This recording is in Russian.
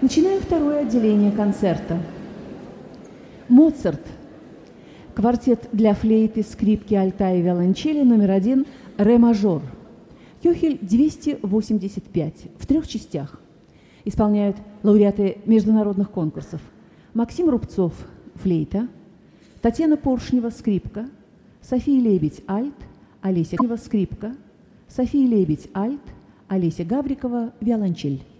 Начинаем второе отделение концерта. Моцарт. Квартет для флейты, скрипки, альта и виолончели номер 1, ре мажор. Кёхель 285 в 3 частях. Исполняют лауреаты международных конкурсов. Максим Рубцов – флейта, Татьяна Поршнева – скрипка, София Лебедь – альт, Олеся Гаврикова – скрипка, София Лебедь – альт, Олеся Гаврикова – виолончель.